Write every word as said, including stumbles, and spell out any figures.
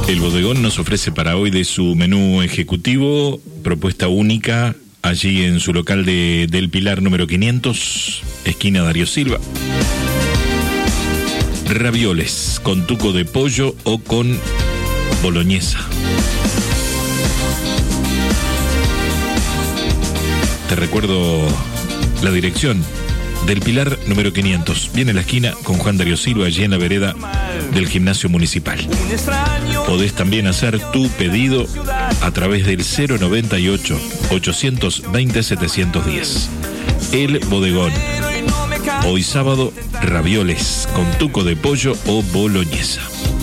El bodegón nos ofrece para hoy de su menú ejecutivo, propuesta única, allí en su local de del Pilar número quinientos, esquina Darío Silva. Ravioles con tuco de pollo o con boloñesa. Te recuerdo la dirección del Pilar número quinientos. Viene a la esquina con Juan Darío Silva, allí en la vereda del gimnasio municipal. Podés también hacer tu pedido a través del cero noventa y ocho, ochocientos veinte, setecientos diez. El Bodegón. Hoy sábado, ravioles con tuco de pollo o boloñesa.